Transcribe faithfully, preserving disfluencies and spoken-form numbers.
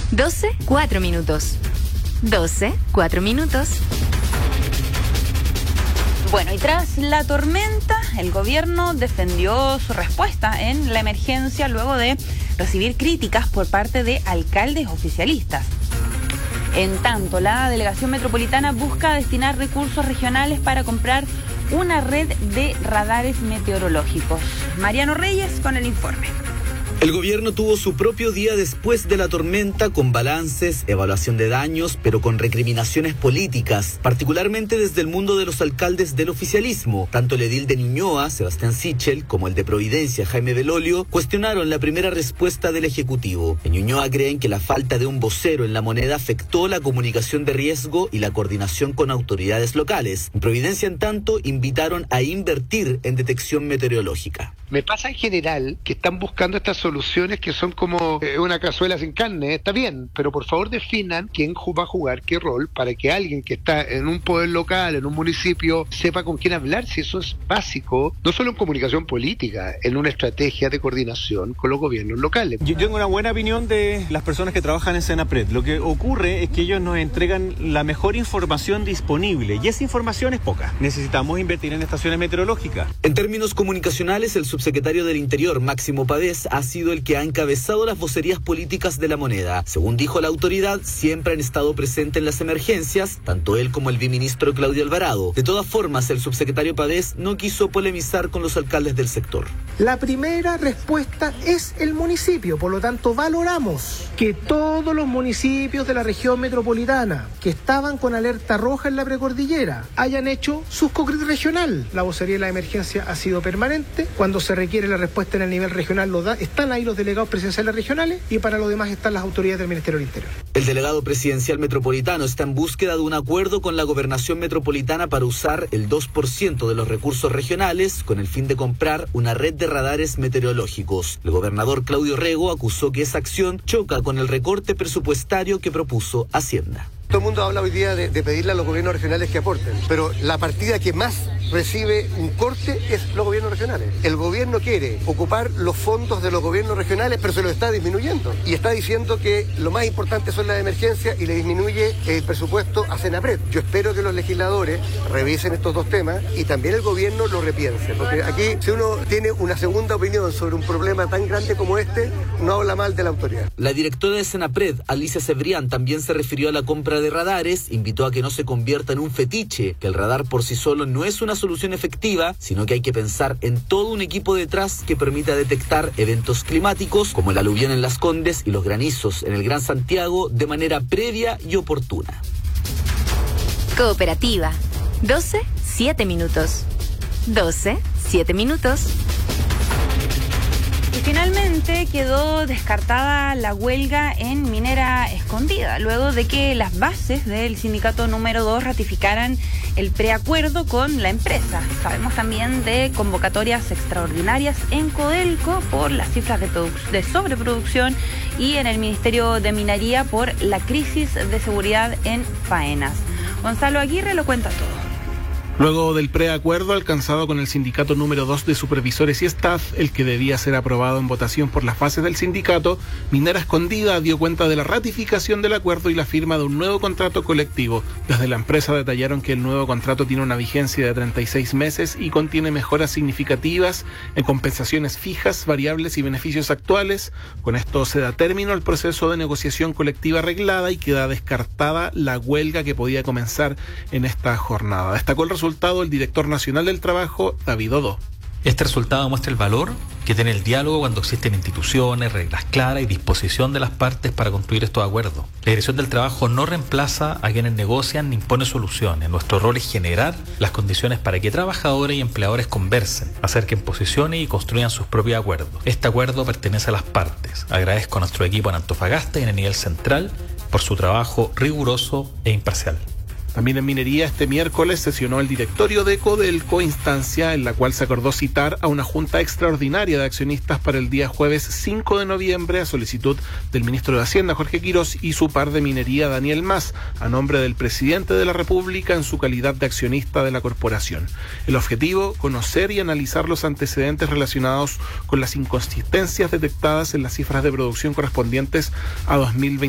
doce, cuatro minutos. doce, cuatro minutos. Bueno, y tras la tormenta, el gobierno defendió su respuesta en la emergencia luego de recibir críticas por parte de alcaldes oficialistas. En tanto, la delegación metropolitana busca destinar recursos regionales para comprar una red de radares meteorológicos. Mariano Reyes con el informe. El gobierno tuvo su propio día después de la tormenta, con balances, evaluación de daños, pero con recriminaciones políticas, particularmente desde el mundo de los alcaldes del oficialismo. Tanto el edil de Ñuñoa, Sebastián Sichel, como el de Providencia, Jaime Belolio, cuestionaron la primera respuesta del Ejecutivo. En Ñuñoa creen que la falta de un vocero en la moneda afectó la comunicación de riesgo y la coordinación con autoridades locales. En Providencia, en tanto, invitaron a invertir en detección meteorológica. Me pasa en general que están buscando estas soluciones que son como eh, una cazuela sin carne, está bien, pero por favor definan quién va a jugar qué rol para que alguien que está en un poder local, en un municipio, sepa con quién hablar, si eso es básico, no solo en comunicación política, en una estrategia de coordinación con los gobiernos locales. Yo tengo una buena opinión de las personas que trabajan en Senapred. Lo que ocurre es que ellos nos entregan la mejor información disponible y esa información es poca. Necesitamos invertir en estaciones meteorológicas. En términos comunicacionales, el subsecretario del Interior, Máximo Pavés, ha sido el que ha encabezado las vocerías políticas de la moneda. Según dijo la autoridad, siempre han estado presentes en las emergencias, tanto él como el viceministro Claudio Alvarado. De todas formas, el subsecretario Pavés no quiso polemizar con los alcaldes del sector. La primera respuesta es el municipio, por lo tanto valoramos que todos los municipios de la región metropolitana que estaban con alerta roja en la precordillera hayan hecho su COCRIT regional. La vocería de la emergencia ha sido permanente. Cuando se requiere la respuesta en el nivel regional, lo da, están ahí los delegados presidenciales regionales y para lo demás están las autoridades del Ministerio del Interior. El delegado presidencial metropolitano está en búsqueda de un acuerdo con la gobernación metropolitana para usar el dos por ciento de los recursos regionales con el fin de comprar una red de radares meteorológicos. El gobernador Claudio Rego acusó que esa acción choca con el recorte presupuestario que propuso Hacienda. Todo el mundo habla hoy día de, de pedirle a los gobiernos regionales que aporten, pero la partida que más recibe un corte es los gobiernos regionales. El gobierno quiere ocupar los fondos de los gobiernos regionales, pero se los está disminuyendo. Y está diciendo que lo más importante son las emergencias y le disminuye el presupuesto a Senapred. Yo espero que los legisladores revisen estos dos temas y también el gobierno lo repiense. Porque aquí, si uno tiene una segunda opinión sobre un problema tan grande como este, no habla mal de la autoridad. La directora de Senapred, Alicia Cebrián, también se refirió a la compra de radares, invitó a que no se convierta en un fetiche, que el radar por sí solo no es una solución efectiva, sino que hay que pensar en todo un equipo detrás que permita detectar eventos climáticos como el aluvión en Las Condes y los granizos en el Gran Santiago de manera previa y oportuna. Cooperativa. doce, siete minutos. doce, siete minutos. Y finalmente quedó descartada la huelga en Minera Escondida, luego de que las bases del sindicato número dos ratificaran el preacuerdo con la empresa. Sabemos también de convocatorias extraordinarias en Codelco por las cifras de, produ- de sobreproducción y en el Ministerio de Minería por la crisis de seguridad en faenas. Gonzalo Aguirre lo cuenta todo. Luego del preacuerdo alcanzado con el sindicato número dos de supervisores y staff, el que debía ser aprobado en votación por las bases del sindicato, Minera Escondida dio cuenta de la ratificación del acuerdo y la firma de un nuevo contrato colectivo. Desde la empresa detallaron que el nuevo contrato tiene una vigencia de treinta y seis meses y contiene mejoras significativas en compensaciones fijas, variables y beneficios actuales. Con esto se da término al proceso de negociación colectiva arreglada y queda descartada la huelga que podía comenzar en esta jornada. Destacó el resultado el director nacional del trabajo, David Odó. Este resultado muestra el valor que tiene el diálogo cuando existen instituciones, reglas claras y disposición de las partes para construir estos acuerdos. La Dirección del Trabajo no reemplaza a quienes negocian ni impone soluciones. Nuestro rol es generar las condiciones para que trabajadores y empleadores conversen, acerquen posiciones y construyan sus propios acuerdos. Este acuerdo pertenece a las partes. Agradezco a nuestro equipo en Antofagasta y en el nivel central por su trabajo riguroso e imparcial. También en minería este miércoles sesionó el directorio de Codelco, instancia en la cual se acordó citar a una junta extraordinaria de accionistas para el día jueves cinco de noviembre a solicitud del ministro de Hacienda, Jorge Quirós, y su par de minería, Daniel Mas, a nombre del presidente de la República en su calidad de accionista de la corporación. El objetivo, conocer y analizar los antecedentes relacionados con las inconsistencias detectadas en las cifras de producción correspondientes a dos mil veinte.